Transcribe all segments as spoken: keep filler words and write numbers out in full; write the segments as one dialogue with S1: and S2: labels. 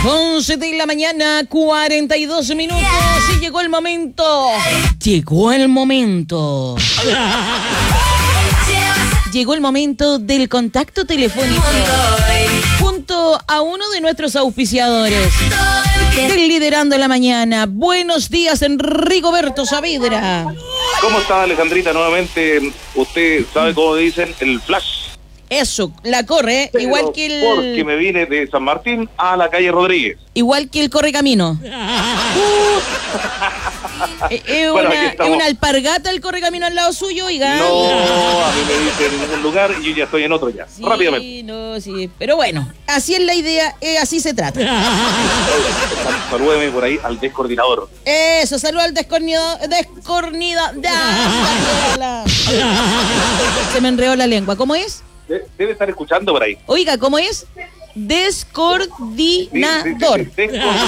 S1: once de la mañana, cuarenta y dos minutos. Y llegó el momento. Llegó el momento. Llegó el momento del contacto telefónico junto a uno de nuestros auspiciadores del Liderando la Mañana. Buenos días, Rigoberto Saavedra.
S2: ¿Cómo está, Alejandrita? Nuevamente, usted sabe cómo dicen el flash.
S1: Eso, la corre,
S2: Pero
S1: igual que el...
S2: porque me vine de San Martín a la calle Rodríguez.
S1: Igual que el correcamino. Uh, es, es,
S2: Bueno,
S1: una,
S2: aquí
S1: es una alpargata el correcamino al lado suyo, oiga.
S2: No, a mí me dicen en un lugar y yo ya estoy en otro ya.
S1: Sí,
S2: Rápidamente.
S1: no, sí. Pero bueno, así es la idea, eh, así se trata.
S2: Salúdeme por ahí al descoordinador.
S1: Eso, salud al descornido, descornida. Da, se me enredó la lengua. ¿Cómo es?
S2: De- debe estar escuchando por ahí.
S1: Oiga, ¿cómo es?
S2: Sí,
S1: Descoordinador.
S2: sí, sí, sí, descoordinador.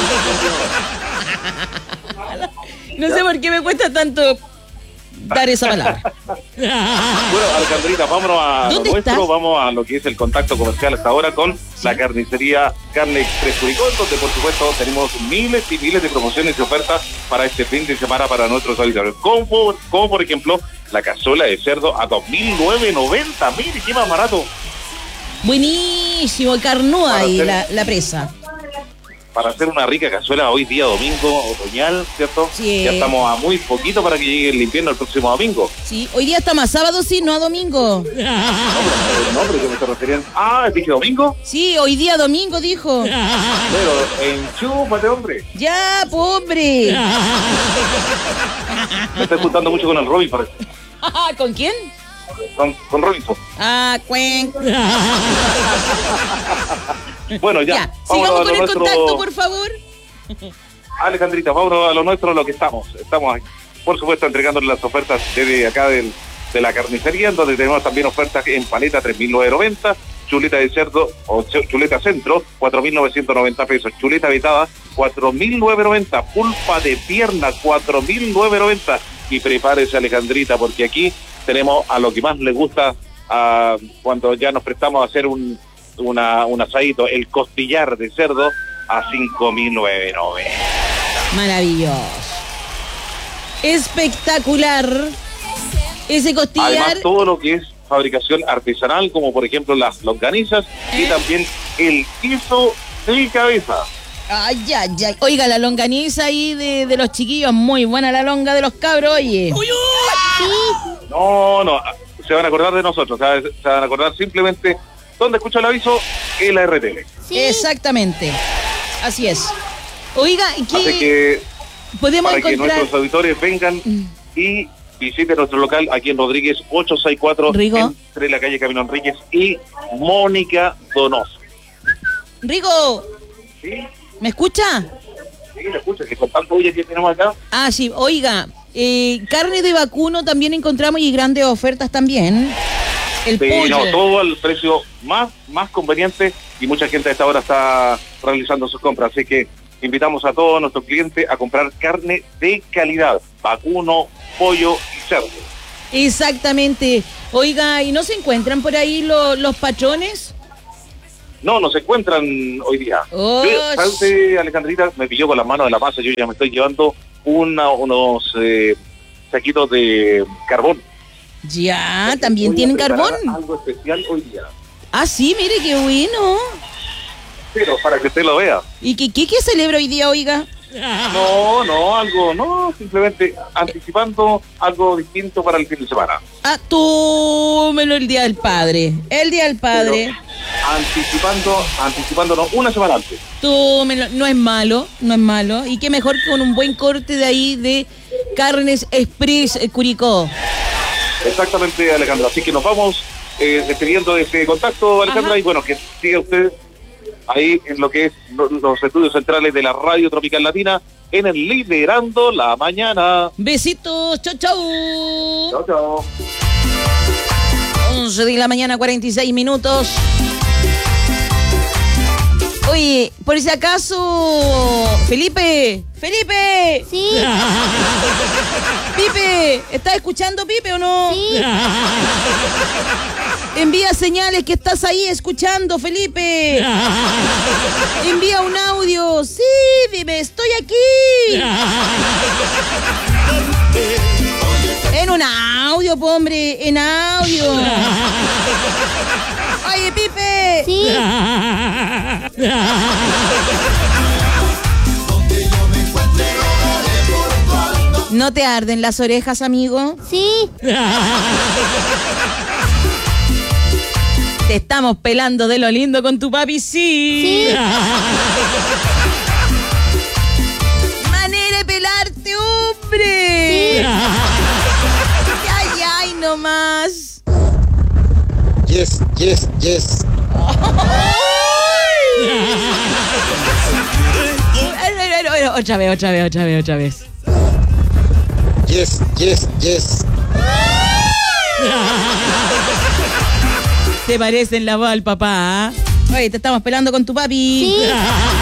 S1: No sé por qué me cuesta tanto dar esa palabra.
S2: Bueno, Alejandrita, vámonos a lo
S1: ¿Dónde
S2: nuestro,
S1: estás?
S2: vamos a lo que es el contacto comercial hasta ahora con la carnicería Carne Express Curicó, donde por supuesto tenemos miles y miles de promociones y ofertas para este fin de semana para nuestros auditores. Como, por- como por ejemplo, la cazuela de cerdo a dos mil novecientos noventa. Mire, qué más barato.
S1: Buenísimo, carnuda ahí la, la presa.
S2: Para hacer una rica cazuela hoy día domingo otoñal, ¿cierto?
S1: Sí.
S2: Ya estamos a muy poquito para que llegue el invierno el próximo domingo.
S1: Sí, hoy día está más sábado, sí, no a domingo.
S2: El nombre que me se referían. Ah, dije domingo.
S1: Sí, hoy día domingo, dijo.
S2: Pero enchúpate, hombre.
S1: Ya, pobre.
S2: Me estoy juntando mucho con el Robin, parece.
S1: ¿Con quién?
S2: Con, con Robinson.
S1: Ah, cuen.
S2: Bueno, ya.
S1: Ya,
S2: vámonos
S1: sigamos
S2: a
S1: con
S2: lo
S1: el
S2: nuestro.
S1: contacto, por favor.
S2: Alejandrita, vámonos a lo nuestro, lo que estamos. Estamos, por supuesto, entregándole las ofertas desde acá del, de la carnicería, en donde tenemos también ofertas en paleta tres mil novecientos noventa, chuleta de cerdo o ch- chuleta centro, cuatro mil novecientos noventa pesos, chuleta vetada, cuatro mil novecientos noventa, pulpa de pierna, cuatro mil novecientos noventa. Y prepárese, Alejandrita, porque aquí tenemos a lo que más le gusta a, cuando ya nos prestamos a hacer un, una, un asadito, el costillar de cerdo a cinco mil novecientos noventa.
S1: Maravilloso. Espectacular. Ese costillar.
S2: Además, todo lo que es fabricación artesanal, como por ejemplo las longanizas y
S1: ¿Eh?
S2: también el guiso de cabeza.
S1: Ay, ay, ay. Oiga, la longaniza ahí de, de los chiquillos, muy buena la longa de los cabros, oye.
S2: No, no, se van a acordar de nosotros, se van- se van a acordar simplemente donde escucha el aviso, en la R T L.
S1: Exactamente. Así es. Oiga, ¿y
S2: Así
S1: qué
S2: que
S1: podemos
S2: para que
S1: encontrar?
S2: nuestros auditores vengan y visiten nuestro local aquí en Rodríguez ochocientos sesenta y cuatro,
S1: Rigo.
S2: entre la calle Camino Enríquez y Mónica Donoso.
S1: Rigo,
S2: ¿Sí?
S1: ¿me escucha?
S2: Sí, le escucha, que con tanto oye que tenemos acá.
S1: Ah, sí, oiga, eh, carne de vacuno también encontramos y grandes ofertas también. El
S2: Sí,
S1: pollo.
S2: no, todo al precio más, más conveniente y mucha gente a esta hora está realizando sus compras. Así que invitamos a todos nuestros clientes a comprar carne de calidad, vacuno, pollo y cerdo.
S1: Exactamente. Oiga, ¿y no se encuentran por ahí lo- los patrones?
S2: No, no se encuentran hoy día.
S1: Oh,
S2: Yo, ¿sabe usted, Alejandrita? Me pilló con las manos de la masa. Yo ya me estoy llevando una, unos eh, saquitos de carbón.
S1: Ya, también
S2: Voy a
S1: tienen
S2: preparar
S1: carbón.
S2: Algo especial hoy día.
S1: Ah, sí, mire qué bueno.
S2: Pero para que usted lo vea.
S1: ¿Y qué, qué, qué celebra hoy día, oiga?
S2: No, no, algo, no, simplemente anticipando algo distinto para el fin de semana.
S1: Ah, tómelo el Día del Padre. El Día del Padre.
S2: Pero anticipando, anticipándonos una semana antes.
S1: Tómelo. No es malo, no es malo. Y qué mejor que con un buen corte de ahí de Carnes Express eh, Curicó.
S2: Exactamente, Alejandra. Así que nos vamos eh, despidiendo de este contacto, Alejandra,
S1: Ajá.
S2: y bueno, que siga usted ahí en lo que es lo- los estudios centrales de la Radio Tropical Latina, en el Liderando la Mañana.
S1: Besitos, chau, chau.
S2: Chao, chao.
S1: once de la mañana, cuarenta y seis minutos. Oye, por si acaso, Felipe, Felipe.
S3: Sí,
S1: Pipe, ¿estás escuchando, Pipe, o no?
S3: sí.
S1: Envía señales que estás ahí escuchando, Felipe. Envía un audio. Sí, dime, estoy aquí. En un audio, po, hombre, en audio. Oye, Pipe.
S3: Sí.
S1: ¿No te arden las orejas, amigo?
S3: Sí.
S1: Te estamos pelando de lo lindo con tu papi, sí.
S3: Sí.
S1: Manera de pelarte, hombre.
S3: Sí.
S1: Ay, ay, no más.
S4: Yes, yes, yes.
S1: Otra vez, otra vez, otra vez, otra vez.
S4: Yes, yes, yes.
S1: Te parecen la voz al papá, ¿eh? Oye, te estamos pelando con tu papi.
S3: Sí.